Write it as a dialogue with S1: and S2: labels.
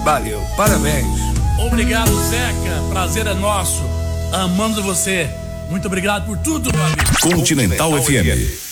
S1: Valeu, parabéns.
S2: Obrigado, Zeca. Prazer é nosso. Amando você. Muito obrigado por tudo, meu amigo.
S3: Continental FM.